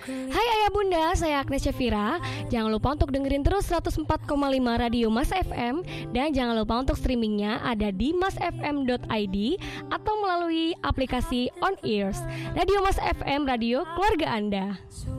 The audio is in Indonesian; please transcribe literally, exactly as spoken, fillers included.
Hai ayah bunda, saya Agnes Syafira. Jangan lupa untuk dengerin terus seratus empat koma lima Radio Mas F M. Dan jangan lupa untuk streamingnya ada di mas f m dot i d atau melalui aplikasi On Ears. Radio Mas F M, radio keluarga Anda.